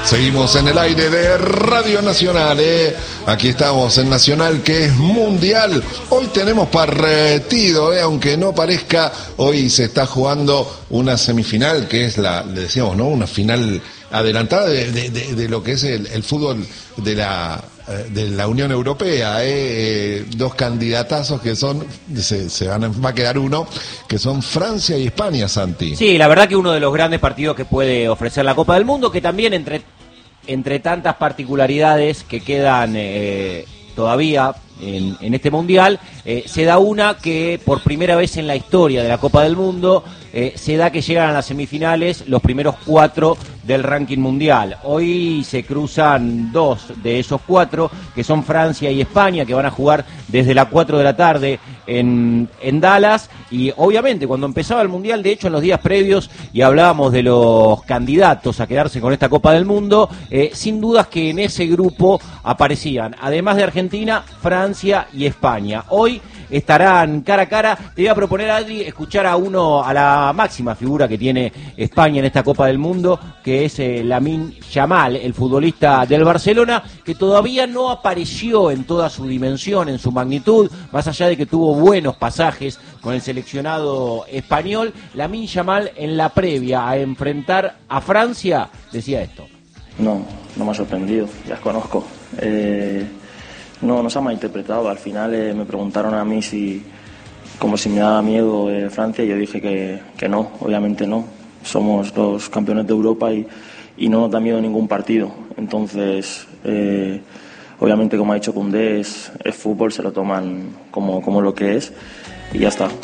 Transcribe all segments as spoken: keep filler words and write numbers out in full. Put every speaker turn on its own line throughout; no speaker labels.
Seguimos en el aire de Radio Nacional, ¿eh? Aquí estamos en Nacional, que es mundial. Hoy tenemos partido, ¿eh? Aunque no parezca, hoy se está jugando una semifinal, que es la, le decíamos, ¿no? Una final adelantada de, de, de, de lo que es el, el fútbol de la de la Unión Europea, ¿eh? Eh, dos candidatazos que son, se, se van a, va a quedar uno, que son Francia y España, Santi.
Sí, la verdad que uno de los grandes partidos que puede ofrecer la Copa del Mundo, que también entre entre tantas particularidades que quedan eh, todavía en, en este Mundial, eh, se da una que por primera vez en la historia de la Copa del Mundo eh, se da que llegan a las semifinales los primeros cuatro del ranking mundial. Hoy se cruzan dos de esos cuatro, que son Francia y España, que van a jugar desde las cuatro de la tarde en, en Dallas. Y obviamente cuando empezaba el Mundial, de hecho en los días previos, y hablábamos de los candidatos a quedarse con esta Copa del Mundo, eh, sin dudas que en ese grupo aparecían, además de Argentina, Francia y España. Hoy estarán cara a cara. Te voy a proponer, Adri, escuchar a uno, a la máxima figura que tiene España en esta Copa del Mundo, que es eh, Lamine Yamal, el futbolista del Barcelona, que todavía no apareció en toda su dimensión, en su magnitud, más allá de que tuvo buenos pasajes con el seleccionado español. Lamine Yamal, en la previa a enfrentar a Francia, decía esto.
No, no me ha sorprendido, ya os conozco. Eh... No, no se ha malinterpretado. Al final eh, me preguntaron a mí si, como si me daba miedo eh, Francia, y yo dije que, que no, obviamente no. Somos los campeones de Europa y, y no nos da miedo ningún partido. Entonces, eh, obviamente, como ha dicho Koundé, es, es fútbol, se lo toman como, como lo que es y ya está.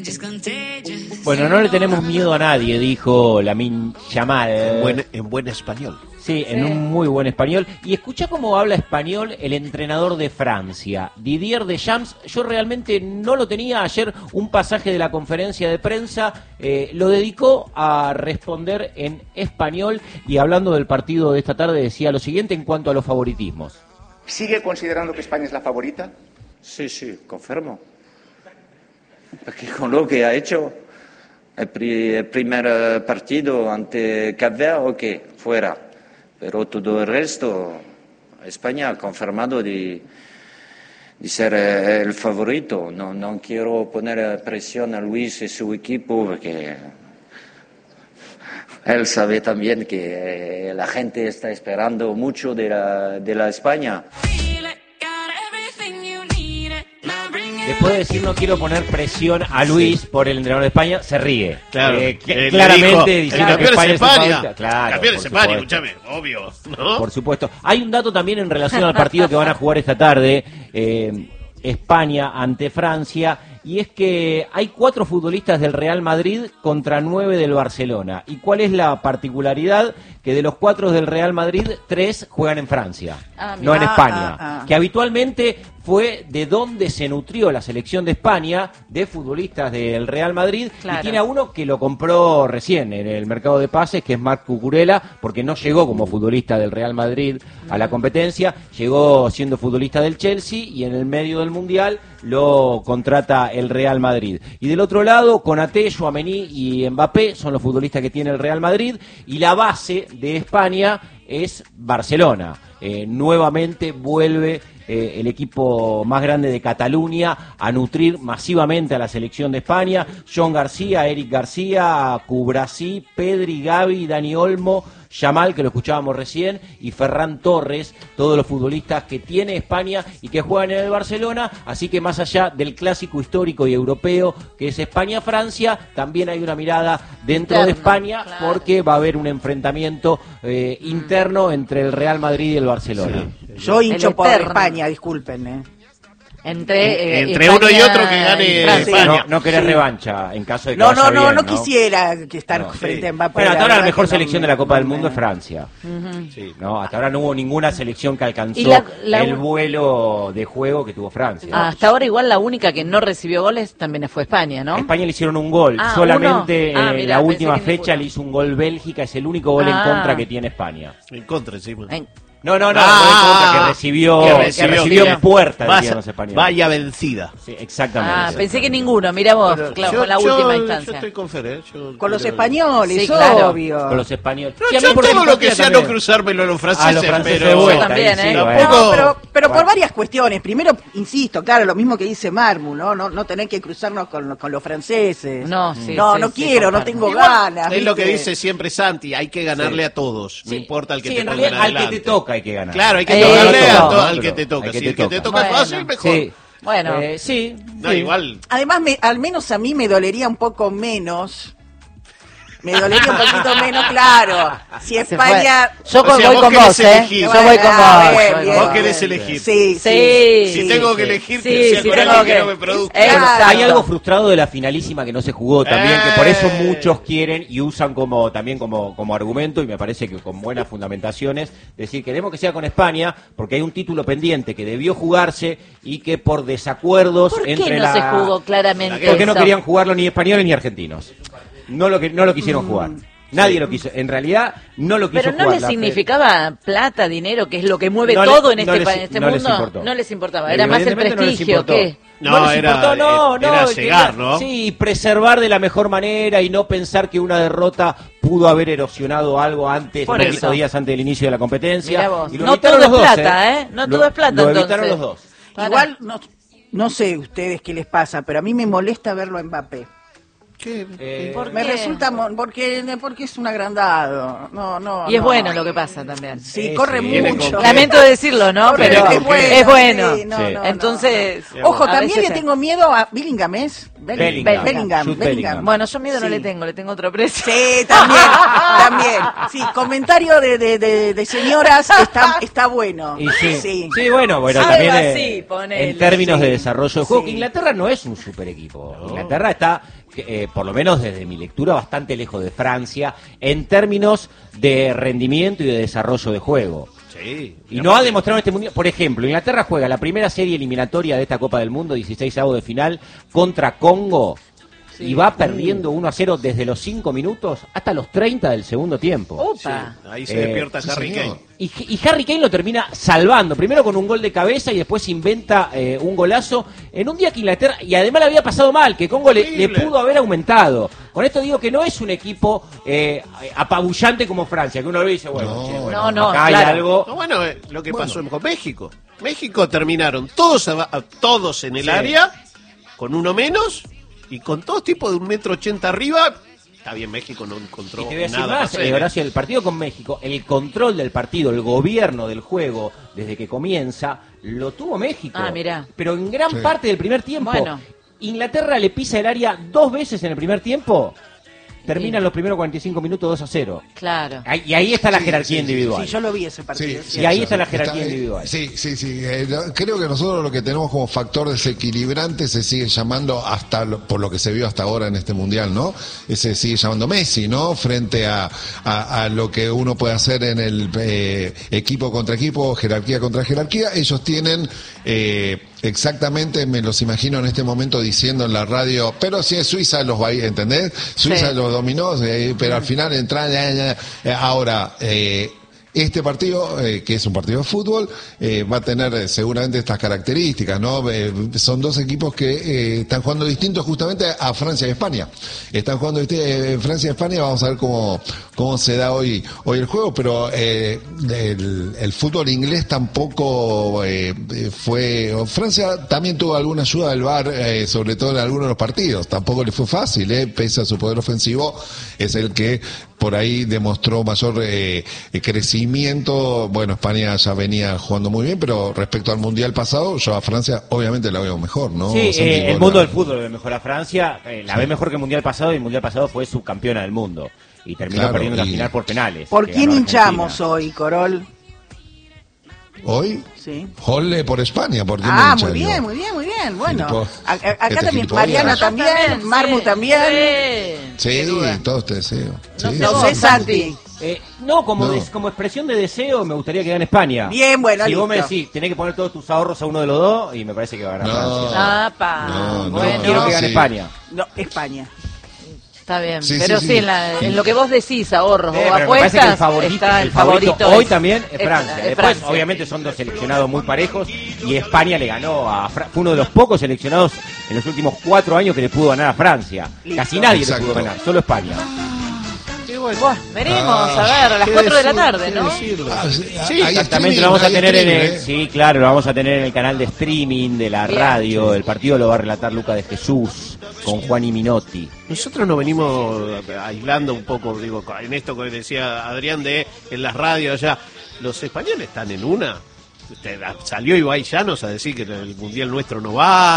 Bueno, no le tenemos miedo a nadie, dijo Lamine Yamal.
En buen, en buen español.
Sí, en sí. un muy buen español. Y escucha cómo habla español el entrenador de Francia, Didier Deschamps. Yo realmente no lo tenía. Ayer un pasaje de la conferencia de prensa eh, lo dedicó a responder en español, y hablando del partido de esta tarde decía lo siguiente en cuanto a los favoritismos.
¿Sigue considerando que España es la favorita?
Sí, sí, confirmo. Porque con lo que ha hecho el, pri- el primer partido ante Cap Verde, ok, fuera. Pero todo el resto, España ha confirmado de, de ser el favorito. No, no quiero poner presión a Luis y su equipo, porque él sabe también que la gente está esperando mucho de la, de la España.
Después de decir no quiero poner presión a Luis, sí, por el entrenador de España, se ríe.
Claro,
eh,
eh,
claramente
dijo,
diciendo que España es
España.
Claro,
campeón es España, escúchame, obvio, ¿no?
Por supuesto. Hay un dato también en relación al partido que van a jugar esta tarde, eh, España ante Francia, y es que hay cuatro futbolistas del Real Madrid contra nueve del Barcelona. ¿Y cuál es la particularidad? Que de los cuatro del Real Madrid, tres juegan en Francia, ah, no en España. Ah, ah. Que habitualmente fue de donde se nutrió la selección de España, de futbolistas del Real Madrid, claro. Y tiene a uno que lo compró recién en el mercado de pases, que es Marc Cucurella, porque no llegó como futbolista del Real Madrid a la competencia, llegó siendo futbolista del Chelsea, y en el medio del Mundial lo contrata el Real Madrid. Y del otro lado, Konaté, Tchouaméni y Mbappé son los futbolistas que tiene el Real Madrid, y la base de España es Barcelona. Eh, nuevamente vuelve eh, el equipo más grande de Cataluña a nutrir masivamente a la selección de España. John García, Eric García, Cubrasí, Pedri, Gavi, Dani Olmo, Yamal, que lo escuchábamos recién, y Ferran Torres, todos los futbolistas que tiene España y que juegan en el Barcelona. Así que más allá del clásico histórico y europeo que es España-Francia, también hay una mirada dentro interno de España, claro, porque va a haber un enfrentamiento eh, interno entre el Real Madrid y el Barcelona.
Sí. Yo hincho por España, disculpen, ¿eh?
Entre, eh,
entre
España,
uno y otro que gane España.
No, no querés sí. revancha en caso de que
no,
vaya
no, no,
bien,
no,
no
quisiera que estar
no,
frente
sí.
a Mbappé.
Bueno, hasta ahora la mejor selección
no,
de la Copa
no,
del Mundo
no.
es Francia.
Uh-huh.
Sí, no, hasta ahora no hubo ninguna selección que alcanzó
la, la,
el vuelo de juego que tuvo Francia.
Ah, hasta ahora igual la única que no recibió goles también fue España, ¿no?
España le hicieron un gol.
Ah,
solamente
ah,
eh,
mirá,
la última fecha
ninguno.
le hizo un gol Bélgica, es el único gol
ah.
en contra que tiene España.
En contra, sí. Bueno.
En...
No, no, no,
Ah,
no en contra, que recibió,
que
que
recibió,
recibió,
que-
en puerta,
Vaya-
decían los españoles.
Vaya vencida.
Sí, exactamente.
Ah, pensé que ninguno, mira vos, claro,
Yo-
con la
yo-
última
Yo
instancia.
estoy con Fer, ¿eh? Yo
Con los
creo-
españoles,
Sí, claro.
obvio.
Con los españoles.
No,
Sí, a mí
yo
por
todo lo
simpatía
que sea
también.
no cruzármelo a los franceses,
A los franceses
pero...
de vuelta,
Yo también,
ahí sí,
¿eh?
bueno.
Tampoco-
No, pero, pero por
Bueno.
varias cuestiones. Primero, insisto, claro, lo mismo que dice Marmu, ¿no? No, no tener que cruzarnos con, con los franceses.
No, sí,
No,
sí,
no
sí,
quiero, no
comparto.
tengo
Igual,
ganas.
es lo que
¿viste?
dice siempre Santi, hay que ganarle
Sí.
a todos, no
Sí.
importa al que
Sí,
te
en
pongan
realidad al que
adelante.
te toca hay que ganar.
Claro, hay que
Eh,
tocarle a
eso.
to- al que te toca.
Al que
Si
te
el que te
toca.
toca
Bueno.
fácil, mejor.
Sí.
Bueno.
Eh, sí.
No,
sí.
igual.
Además, me- al menos a mí me dolería un poco menos. Me dolería un poquito menos, claro. Si
Se
España.
fue. Yo
O
con-
sea,
voy
vos
con
querés
vos, ¿eh?
elegir.
Yo voy con
Ah,
vos.
bien,
voy con
bien.
Vos
vos.
querés elegir.
Sí, sí.
Sí.
Si tengo que elegir,
Sí,
que sea
sí,
con
tengo
alguien que
que-
no me produzca.
Exacto.
Hay algo frustrado de la finalísima que no se jugó también, que por eso
Eh.
muchos quieren y usan como también como, como argumento, y me parece que con buenas fundamentaciones, decir queremos que sea con España, porque hay un título pendiente que debió jugarse y que por desacuerdos
¿Por qué
entre
no
la...
se jugó claramente
Porque no
eso?
querían jugarlo ni españoles ni argentinos. No lo, que, no lo quisieron jugar. Nadie lo quiso. En realidad, no lo quiso
Pero no
jugar.
les
la Fe-
significaba plata, dinero, que es lo que mueve
No le-
todo en
no
este,
les-
pa- en este
no les
mundo.
importó.
No les importaba. Era más el
Evidentemente no les
prestigio,
importó.
¿qué?
No,
les
era-
importó, no, no,
era
quería-
llegar, ¿no?
Sí, preservar de la mejor manera y no pensar que una derrota pudo haber erosionado algo antes,
Por
poquitos
eso.
días antes del inicio de la competencia.
Mirá vos.
Y lo
No
evitaron
todo
los
es
dos,
plata, ¿eh? No
Lo-
todo es plata,
Lo evitaron
entonces.
los dos.
Para.
Igual, no, no sé ustedes qué les pasa, pero a mí me molesta verlo a Mbappé.
¿Qué?
Eh,
¿Por
Me
qué?
resulta. mo- Porque, porque es un agrandado. No, no.
Y es
no.
bueno lo que pasa también.
Sí,
Sí,
corre
sí.
Viene
mucho.
con-
Lamento decirlo, ¿no?
Corre,
Pero
es bueno.
es bueno.
sí, no,
Sí.
no, no.
Entonces,
Ojo,
a
también
veces
le
es-
tengo miedo a Bellingham, ¿es?
Bellingham.
Bellingham.
Bellingham. Jude
Bellingham.
Bellingham.
Bueno, yo miedo no
Sí.
le tengo, le tengo otro precio.
Sí, también, también. Sí, comentario de, de, de, de señoras está, está bueno.
Y sí,
Sí.
sí, bueno, bueno,
Algo
también eh,
así, ponele,
en términos
sí.
de desarrollo de juego,
Sí.
que Inglaterra no es un super equipo. Inglaterra está, eh, por lo menos desde mi lectura, bastante lejos de Francia en términos de rendimiento y de desarrollo de juego.
Sí.
Y no ha demostrado en este mundial. Por ejemplo, Inglaterra juega la primera serie eliminatoria de esta Copa del Mundo, dieciseisavos de final, contra Congo. Y va perdiendo uno a cero desde los cinco minutos hasta los treinta del segundo tiempo.
Opa.
Ahí se
Eh,
despierta
sí,
Harry
señor.
Kane.
Y, y Harry Kane lo termina salvando, primero con un gol de cabeza y después inventa eh, un golazo en un día que Inglaterra, y además le había pasado mal, que Congo le, le
Horrible.
pudo haber aumentado. Con esto digo que no es un equipo eh, apabullante como Francia, que uno lo ve y dice, bueno,
No,
che, bueno,
no, no,
acá hay
claro.
algo.
No, bueno, eh, lo que pasó con México. México terminaron todos, aba- a- todos en el
Sí.
área, con uno menos, y con todos tipos de un metro ochenta arriba. Está bien, México no encontró
Y te voy a decir
nada para
más,
hacer,
eh,
¿eh?
Horacio, el partido con México, el control del partido, el gobierno del juego, desde que comienza, lo tuvo México.
Ah, mirá.
Pero en gran
Sí.
parte del primer tiempo.
Bueno.
Inglaterra le pisa el área dos veces en el primer tiempo, terminan
Sí.
los primeros cuarenta y cinco minutos dos a cero.
Claro.
Ahí- Y ahí está la
Sí,
jerarquía
sí, sí,
individual.
Sí, yo lo vi ese partido.
Sí,
Y ahí
sí,
está la
sí.
jerarquía
Está-
individual.
Sí, sí, sí. Eh, no, creo que nosotros lo que tenemos como factor desequilibrante se sigue llamando, hasta lo- por lo que se vio hasta ahora en este mundial, ¿no? Eh, Se sigue llamando Messi, ¿no? Frente a, a, a lo que uno puede hacer en el eh, equipo contra equipo, jerarquía contra jerarquía. Ellos tienen eh, exactamente, me los imagino en este momento diciendo en la radio, pero si es Suiza los va a ir, ¿entendés? Suiza
Sí.
los dominó, eh, pero al final entra ya, ya, ya. Ahora, eh, este partido, eh, que es un partido de fútbol, eh, va a tener eh, seguramente estas características, ¿no? Eh, son dos equipos que eh, están jugando distintos justamente a Francia y España. Están jugando eh, Francia y España, vamos a ver cómo, cómo se da hoy, hoy el juego, pero eh, el, el fútbol inglés tampoco eh, fue... Francia también tuvo alguna ayuda del V A R, eh, sobre todo en algunos de los partidos. Tampoco le fue fácil, eh, pese a su poder ofensivo, es el que por ahí demostró mayor eh, crecimiento. Bueno, España ya venía jugando muy bien, pero respecto al Mundial pasado, yo a Francia obviamente la veo mejor, ¿no?
Sí,
Santi,
eh, el
vos
mundo
la-
del fútbol ve mejor a Francia, eh, la ve mejor que el Mundial pasado, y el Mundial pasado fue subcampeona del mundo. Y terminó
Claro,
perdiendo la
y-
final por penales.
¿Por
que
quién
ganó
hinchamos
Argentina.
hoy, Corol?
Hoy,
Sí.
Jolle por España, ¿por qué
Ah,
me
muy
hinchan
bien,
yo?
muy bien, muy bien. Bueno,
Gilipo-
a- a- acá
este
también,
gilipollas.
Mariana
Yo
también, Marmu
sí,
también.
sí.
Sí,
Sin duda.
todos te deseo. Sí.
No
vos,
sé, Santi.
Eh, no, como,
No.
des- como expresión de deseo, me gustaría que gane España.
Bien, bueno,
Si vos me
listo.
decís, tenés que poner todos tus ahorros a uno de los dos, y me parece que va a ganar
No.
Francia.
Apa.
No, no,
bueno.
Quiero que gane
sí.
España.
No, España.
Está bien,
Sí,
pero
sí,
sí,
sí.
en, la- en lo que vos decís, ahorros
Eh,
o
pero me parece que
apuestas,
el favorito,
está
el favorito hoy
es-
también es
es-
Francia.
es
Después,
Francia.
obviamente, son dos seleccionados muy parejos y España le ganó a Fra- fue uno de los pocos seleccionados en los últimos cuatro años que le pudo ganar a Francia.
Listo.
Casi nadie
Exacto.
le pudo ganar, solo España.
Qué bueno.
Buah, veremos,
Ah,
a ver, a las
¿Qué
cuatro de la
decir-
tarde,
qué
¿no?
decirlo?
Ah, sí,
Sí,
hay
Exactamente,
streaming,
lo vamos a
hay
tener en
streaming,
el,
¿eh?
sí, claro, lo vamos a tener en el canal de streaming de la
Bien.
radio. El partido lo va a relatar Luca de Jesús con Juan y Minotti.
Nosotros nos venimos aislando un poco, digo, en esto que decía Adrián de en las radios allá. Los españoles están en una. Te- Salió Ibai Llanos a decir que el mundial nuestro no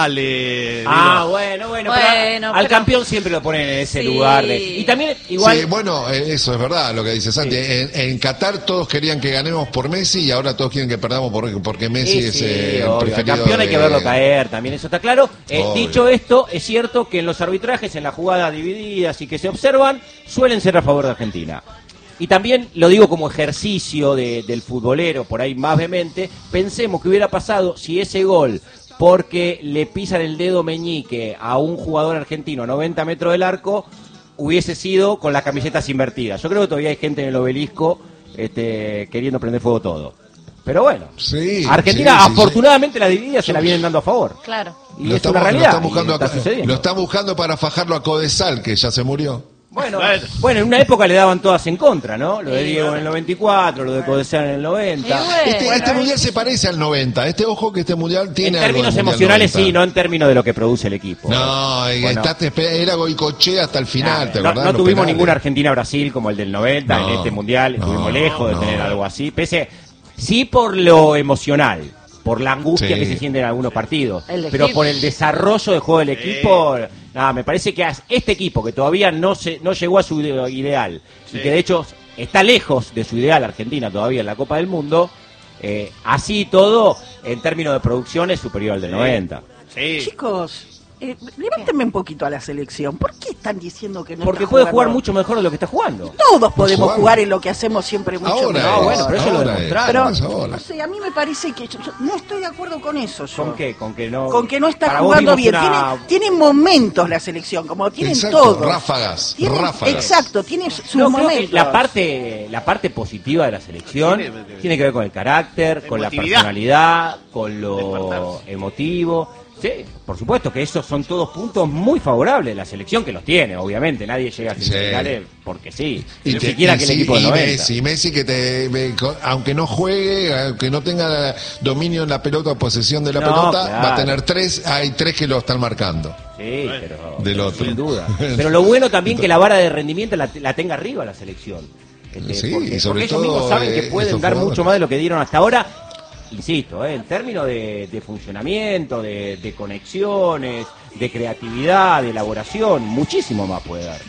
vale.
Ah,
digo,
bueno, bueno,
Bueno,
pero al
pero-
campeón siempre lo ponen en ese
Sí.
lugar. De, y también, igual,
Sí, bueno, eh, eso es verdad lo que dice Santi. En, en Qatar todos querían que ganemos por Messi y ahora todos quieren que perdamos por, porque Messi
Sí,
es
sí,
eh, el
obvio. Al
preferido.
campeón hay que
de-
verlo caer, también eso está claro. Eh,
Obvio.
dicho esto, es cierto que en los arbitrajes, en las jugadas divididas y que se observan, suelen ser a favor de Argentina. Y también lo digo como ejercicio de- del futbolero, por ahí más vehemente, pensemos que hubiera pasado si ese gol, porque le pisan el dedo meñique a un jugador argentino a noventa metros del arco, hubiese sido con las camisetas invertidas. Yo creo que todavía hay gente en el obelisco este, queriendo prender fuego todo. Pero bueno,
Sí,
Argentina
sí, sí,
afortunadamente la dividida se la vienen dando a favor.
Claro.
Y
Lo
es
estamos,
una
lo
realidad.
están
y
buscando
está
a-
sucediendo.
lo están buscando para fajarlo a Codesal, que ya se murió.
Bueno,
Bueno.
bueno, en una época le daban todas en contra, ¿no? Lo de
Sí,
Diego en el noventa y cuatro, lo de Codesal en el noventa.
Y bueno.
Este,
Bueno,
este
eh.
mundial se parece al noventa. Este ojo que este mundial
En
tiene algo
términos
del mundial
emocionales
noventa.
sí, no en términos de lo que produce el equipo.
No, eh,
Bueno.
está- te espera- era Goicoche hasta el final,
Claro,
¿te
no,
acordás?
no
Los
tuvimos
penales.
ninguna Argentina-Brasil como el del noventa
No,
en este mundial,
no,
estuvimos lejos de
no.
tener algo así, pese sí por lo emocional, por la angustia
Sí.
que se siente en algunos partidos,
El
pero
equipo.
por el desarrollo de juego del equipo, nada, me parece que este equipo que todavía no se no llegó a su ide- ideal y que de hecho está lejos de su ideal Argentina todavía en la Copa del Mundo, eh, así y todo en términos de producción es superior al del noventa.
Sí.
Chicos, eh, levántenme un poquito a la selección. ¿Por qué están diciendo que no
Porque
está
puede
jugando?
jugar mucho mejor de lo que está jugando.
Todos podemos
jugando.
jugar en lo que hacemos siempre mucho
Ahora
mejor.
es,
bueno, pero eso lo
ahora es,
demostraron.
Pero,
es ahora.
no sé, a mí me parece que yo- yo no estoy de acuerdo con eso. Yo.
¿Con qué? Con que no,
Con que no está
para vos
jugando
vimos
bien.
una-
Tiene, tiene momentos la selección, como tienen
Exacto,
todos.
ráfagas,
Tienen-
ráfagas.
Exacto, tiene sus
No, creo que
momentos.
la parte, la parte positiva de la selección
Tiene-
tiene que ver con el carácter,
La
con la
emotividad.
personalidad, con lo
Despertarse.
emotivo. Sí, por supuesto que esos son todos puntos muy favorables de la selección, que los tiene, obviamente. Nadie llega a
Sí.
semifinales porque sí.
Y
Ni
te-
siquiera
y
que el
sí,
equipo del
y
noventa.
Messi, Messi que te, ve- co- aunque no juegue, aunque no tenga dominio en la pelota o posesión de la
No,
pelota,
claro.
va a tener tres, hay tres que lo están marcando.
Sí, pero
Del otro.
sin duda. Pero lo bueno también que la vara de rendimiento la, la tenga arriba la selección. Este,
Sí,
porque,
y sobre
porque ellos
todo,
mismos saben
eh,
que pueden
estos
dar
jugadores.
mucho más de lo que dieron hasta ahora. Insisto, eh, en términos de, de funcionamiento, de, de conexiones, de creatividad, de elaboración, muchísimo más puede dar.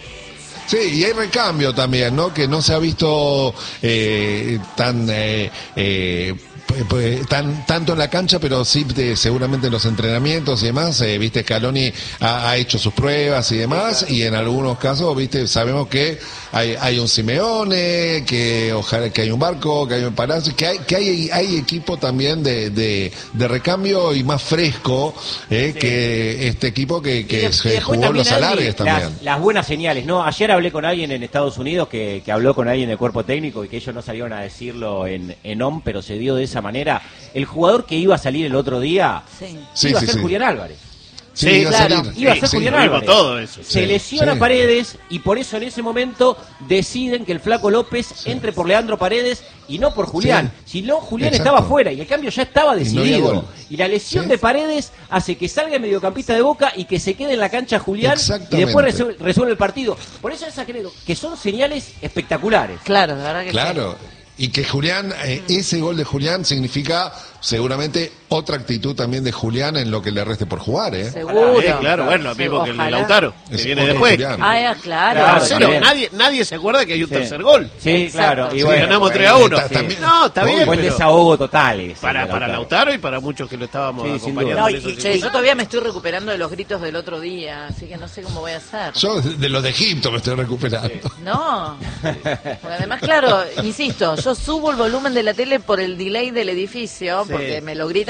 Sí, y hay recambio también, ¿no? Que no se ha visto eh, tan eh, eh, p- p- tan tanto en la cancha, pero sí de- seguramente en los entrenamientos y demás. Eh, viste, Scaloni ha, ha hecho sus pruebas y demás, y en algunos casos, viste, sabemos que hay, hay un Simeone, que ojalá que hay un Barco, que hay un Palacio, que hay que hay, hay equipo también de, de, de recambio y más fresco eh, que este equipo que,
Y
que
de- y
se
después
jugó en los
también hay
alargues también.
Las, las buenas señales, ¿no? Ayer hablé con alguien en Estados Unidos que, que habló con alguien del cuerpo técnico y que ellos no salieron a decirlo en, en O M, pero se dio de esa manera. El jugador que iba a salir el otro día
Sí.
Sí,
iba
sí,
a ser
sí.
Julián Álvarez.
Sí,
Sí,
iba a
claro.
salir.
Iba a ser
Sí,
Julián
lo vimos
Álvarez.
todo eso.
Se
Sí,
lesiona
sí.
Paredes y por eso en ese momento deciden que el Flaco López entre por Leandro Paredes y no por Julián. Si no, Julián
Exacto.
estaba fuera y el cambio ya estaba
Y no había
decidido.
gol.
Y la lesión
Sí.
de Paredes hace que salga el mediocampista de Boca y que se quede en la cancha Julián y
Exactamente.
después resuelve, resuelve el partido. Por eso esa creo que son señales espectaculares.
Claro, la verdad que
Claro, y que Julián, eh, ese gol de Julián significa seguramente otra actitud también de Julián en lo que le reste por jugar, ¿eh?
sí. Seguro.
Sí, claro, bueno, lo
Sí,
mismo que el de
ojalá.
Lautaro, que
Es
viene
otro
después.
Julián.
Ah, ya, claro.
Claro,
Tercero,
también.
nadie, nadie se acuerda que hay un
Sí.
tercer gol.
Sí,
Exacto.
claro. Y
Si
bueno,
ganamos
bueno,
tres a uno.
está- también-
No, está bien,
buen
pero
desahogo total ese
para,
de
para Lautaro y para muchos que lo estábamos
Sí, sin
acompañando.
duda.
en
No,
esos
y-
Che, yo todavía me estoy recuperando de los gritos del otro día, así que no sé cómo voy a hacer.
Yo de de los de Egipto me estoy recuperando.
No, porque además, claro, insisto, yo subo el volumen de la tele por el delay del edificio,
Sí.
porque me lo gritan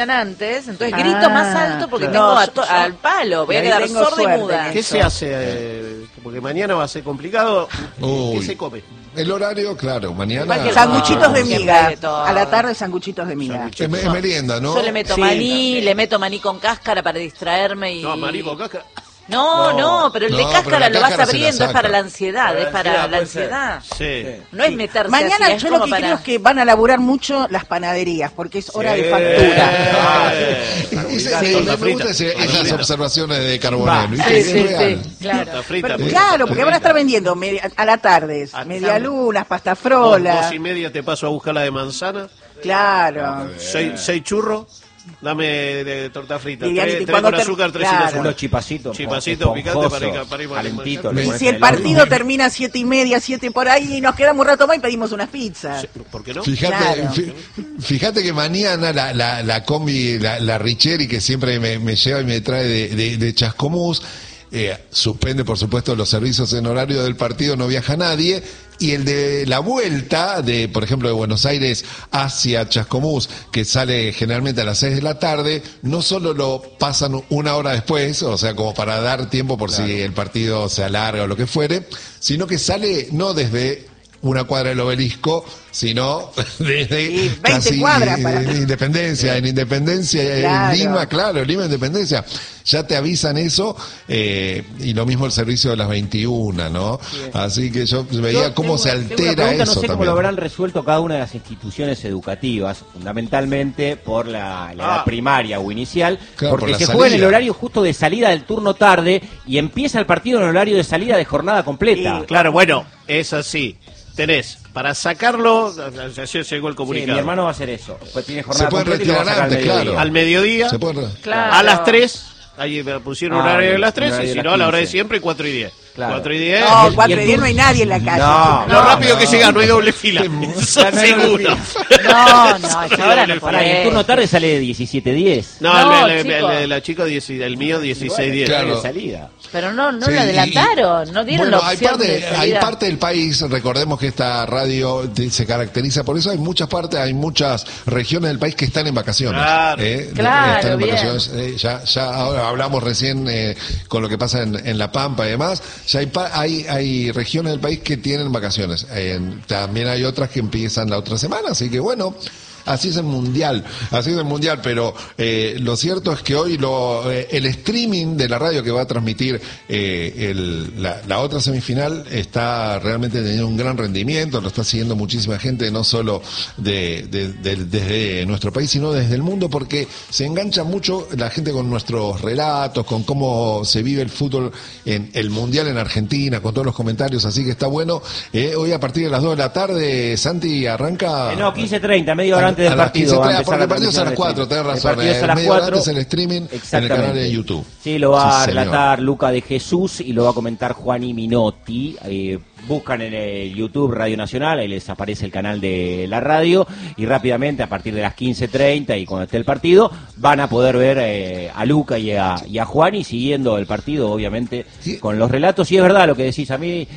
avisan antes, entonces grito
Ah,
más alto porque
claro.
tengo
No,
a to-
yo-
al palo, voy
y
a
ahí
quedar
tengo
sorda y
suerte
muda.
en
¿Qué
eso.
se hace? Eh, porque mañana va a ser complicado.
Uy.
¿Qué se come?
El horario, claro, mañana.
Cualquier-
Sanguchitos de
Siempre
miga.
de todo.
A la tarde sanguchitos de miga.
Es, me- es merienda, ¿no?
Yo le meto
Sí.
maní, le meto maní con cáscara para distraerme y...
No, marico, caca.
No, no,
No.
pero el
No,
de
pero
cáscara
la
lo vas
cáscara se la
abriendo, es
saca.
para la ansiedad,
Para
es
la
para
ansiedad,
la
puede ser.
ansiedad.
Sí.
No es meterse
Mañana
así, es
yo lo
como
que
para...
creo es que van a laburar mucho las panaderías, porque es hora de factura.
Ah,
Y- y se-
Sí,
me-
torta
me
frita.
gustan ese-
Torta
esas
frita.
observaciones de Carbonell. ¿viste?
Sí,
Es
sí,
real.
sí, claro.
Torta frita.
Pero
pues.
claro, porque van a estar vendiendo media- a la tarde,
Ah,
medialunas,
Dos,
pastafrola.
dos y media te paso a buscar la de manzana.
Claro.
Seis, seis churros. Dame de torta frita.
Vivian,
Tres,
y
tres
cuando
con
te-
azúcar, tres
claro.
sin azúcar.
Unos chipacitos.
Chipacito picante para ir- para ir-
calentito.
Y
le
Y
pones
si el
en horno.
partido termina a siete y media, siete por ahí, y nos quedamos un rato más y pedimos unas pizzas.
¿Por qué no?
Fíjate,
Claro.
fi- fíjate que mañana la, la, la combi, la, la Richeri, que siempre me, me lleva y me trae de, de, de Chascomús, eh, suspende por supuesto los servicios en horario del partido, no viaja nadie, y el de la vuelta, de por ejemplo de Buenos Aires hacia Chascomús, que sale generalmente a las seis de la tarde, no solo lo pasan una hora después, o sea, como para dar tiempo por si el partido se alarga o lo que fuere, sino que sale no desde una cuadra del Obelisco, sino desde
Y veinte
casi
cuadras para-
en Independencia, en Independencia,
Claro.
en Lima, claro, Lima Independencia, ya te avisan eso, eh, y lo mismo el servicio de las veintiuna, ¿no? Así que yo veía
Yo
cómo
tengo-
se
tengo una
altera
pregunta,
eso
no sé cómo
también.
lo habrán resuelto cada una de las instituciones educativas, fundamentalmente por la, la edad
Ah.
primaria o inicial,
Claro, por
porque
la
se juega en el
salida.
horario justo de salida del turno tarde y empieza el partido en el horario de salida de jornada completa.
Claro, bueno, es así. Tenés, para sacarlo, ayer llegó el
Sí,
comunicado.
mi hermano va a hacer eso. Pues tiene jornada
Se puede
completa y lo va a
retirar
sacar al
antes,
mediodía.
claro.
Al mediodía,
¿Se puede?
Claro.
a las tres, ahí me pusieron
Ah,
horario de
bien,
las tres,
horario
y
de
si
las
no, a la hora de
quince.
siempre, cuatro y diez.
Claro.
Cuatro y diez.
No,
y
cuatro
el
y diez no hay nadie en la calle.
No,
Lo rápido
no.
que llega, no hay doble fila. Eso
No, no hay doble
seguro.
No, no, a esa hora no
Pará, y el turno tarde sale de diecisiete diez.
No,
No,
el, el-
chico.
el de la chica, diez, el mío, dieciséis diez.
Claro.
de salida.
Pero no, no
Sí,
lo adelantaron, no dieron
bueno,
la
hay
opción
parte,
de
hay
salida.
parte del país, recordemos que esta radio te- se caracteriza por eso, hay muchas partes, hay muchas regiones del país que están en vacaciones.
Claro.
¿eh?
Claro,
están en
bien.
vacaciones, eh, ya, ya ahora hablamos recién eh, con lo que pasa en, en La Pampa y demás, ya hay, pa- hay, hay regiones del país que tienen vacaciones. Eh, también hay otras que empiezan la otra semana, así que bueno. Así es el mundial, así es el mundial, pero eh, lo cierto es que hoy lo, eh, el streaming de la radio que va a transmitir eh, el- la, la otra semifinal está realmente teniendo un gran rendimiento, lo está siguiendo muchísima gente, no solo de, de- de- desde nuestro país, sino desde el mundo, porque se engancha mucho la gente con nuestros relatos, con cómo se vive el fútbol en el mundial en Argentina, con todos los comentarios, así que está bueno. Eh, hoy a partir de las dos de la tarde, Santi arranca...
Eh, no, quince treinta, media hora
A-
antes del
a las
partido. va a
quince,
empezar
porque
la
el partido es a las
transmisión
cuatro,
de
tenés
streaming.
razón.
El partido es a las
media hora
cuatro.
antes el streaming en el
Exactamente.
canal de YouTube.
Sí, lo va a
Sí, señor.
relatar Luca de Jesús y lo va a comentar Juani Minotti. Eh, buscan en el YouTube Radio Nacional, ahí les aparece el canal de la radio y rápidamente a partir de las quince treinta y cuando esté el partido van a poder ver eh, a Luca y a, y a Juani siguiendo el partido, obviamente,
Sí.
con los relatos. Y es verdad lo que decís, a mí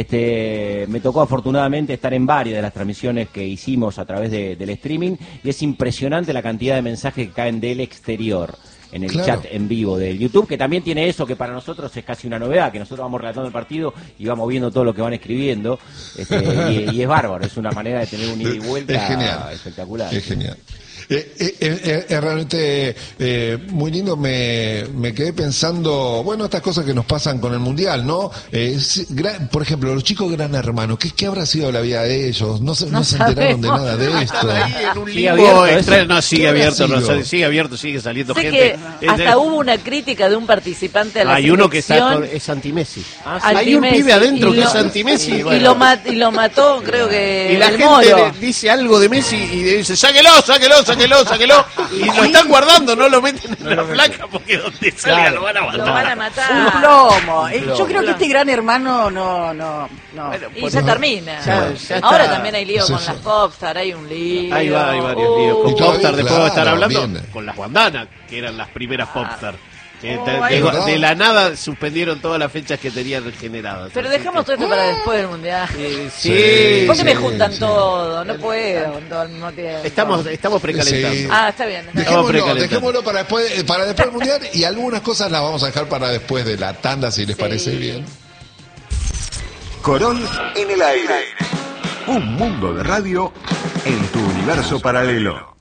este, me tocó afortunadamente estar en varias de las transmisiones que hicimos a través de- del streaming y es impresionante la cantidad de mensajes que caen del exterior en el
Claro.
chat en vivo del YouTube, que también tiene eso que para nosotros es casi una novedad, que nosotros vamos relatando el partido y vamos viendo todo lo que van escribiendo, este, y, y es bárbaro, es una manera de tener un ida y vuelta
Es genial.
espectacular.
Es genial. Eh, eh, eh, es realmente eh, muy lindo. Me, me quedé pensando, bueno, estas cosas que nos pasan con el mundial, ¿no? Eh, si- gran- por ejemplo, los chicos Gran Hermano, ¿qué, qué habrá sido la vida de ellos? No se, no
No
se enteraron de
sabemos.
nada de esto.
Ahí en un
Sigue
limbo
abierto
extra-
eso.
No, sigue
¿Qué habrá
abierto, no,
sido?
sigue abierto, sigue saliendo
Sé
gente.
que
Es
hasta
de-
hubo una crítica de un participante a la
Hay uno que está
selección.
con, es anti-Messi.
Ah,
Anti-
Hay un
Messi,
pibe adentro
y
que
lo-
es anti-Messi.
Y,
bueno.
lo mat- y lo mató, creo que
Y la
el
gente
Moro.
le dice algo de Messi y le dice, sáquelo, sáquelo, sáquelo, sáquelo. Y lo están guardando, no lo meten en la placa porque donde salga
Claro.
lo van a matar.
Lo van a
Un
matar.
plomo. Eh, Yo
plomo.
creo que este Gran Hermano no, no, no.
Bueno,
Y
Por
ya
no-
termina.
Ya- ya
Ahora
está.
también hay lío
Sí,
con
sí.
las popstar, hay un lío.
Ahí va, hay varios
Uh,
líos. Con
Y todavía,
Popstar, después va a estar
claro,
hablando
viene.
con las bandanas, que eran las primeras Popstar. Que
Oh,
de,
ay,
de-
¿verdad?
de la nada suspendieron todas las fechas que tenían generadas.
Pero
Así
dejamos
que-
todo esto para después del mundial.
Eh,
Sí,
sí,
¿Por qué
sí,
me juntan
sí.
todo? No puedo con todo al mismo tiempo.
Estamos, estamos precalentando.
Sí.
Ah, está bien. Está bien.
Dejémoslo,
precalentando.
dejémoslo para después, para después del mundial y algunas cosas las vamos a dejar para después de la tanda, si les
Sí.
parece bien.
Corol en el aire. Un mundo de radio en tu universo paralelo.